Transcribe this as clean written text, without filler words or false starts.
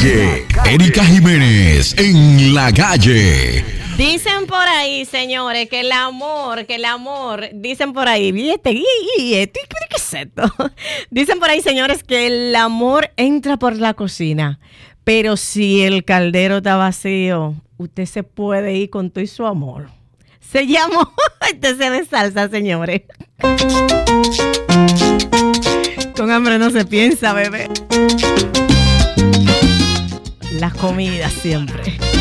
calle. Erika Jiménez en la calle. Dicen por ahí, señores, que el amor, dicen por ahí, ¿qué es esto? Dicen por ahí, señores, que el amor entra por la cocina, pero si el caldero está vacío, usted se puede ir con todo y su amor. Se llamó TC de salsa, señores. Con hambre no se piensa, bebé. Las comidas siempre.